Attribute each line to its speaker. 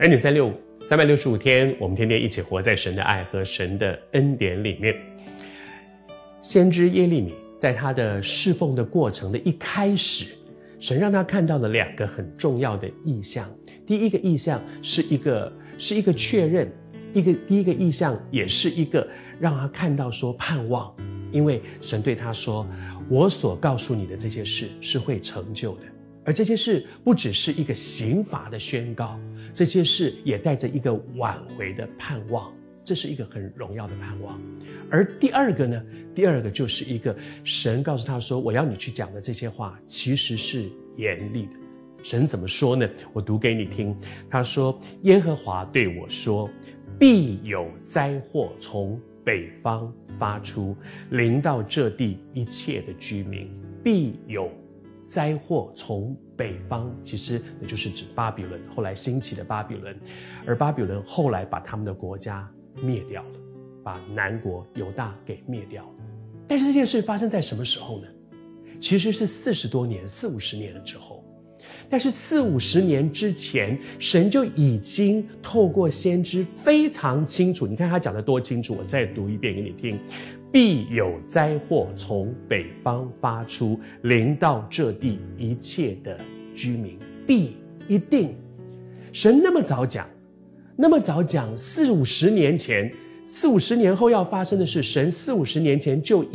Speaker 1: 儿女365 365天，我们天天一起活在神的爱和神的恩典里面。先知耶利米在他的侍奉的过程的一开始，神让他看到了2个很重要的意象。第一个意象是一个确认，第一个意象也是一个让他看到说盼望，因为神对他说，我所告诉你的这些事是会成就的，而这些事不只是一个刑罚的宣告，这些事也带着一个挽回的盼望，这是一个很荣耀的盼望。而第二个呢，第二个就是一个神告诉他说，我要你去讲的这些话其实是严厉的。神怎么说呢？我读给你听。他说，耶和华对我说，必有灾祸从北方发出，临到这地一切的居民。必有灾祸从北方，其实那就是指巴比伦，后来兴起的巴比伦。而巴比伦后来把他们的国家灭掉了，把南国犹大给灭掉了。但是这件事发生在什么时候呢？其实是40多年40-50年了之后。但是40-50年之前，神就已经透过先知非常清楚，你看他讲得多清楚，我再读一遍给你听。必有灾祸从北方发出，临到这地一切的居民。必，一定。神那么早讲，40-50年前，40-50年后要发生的事，神40-50年前就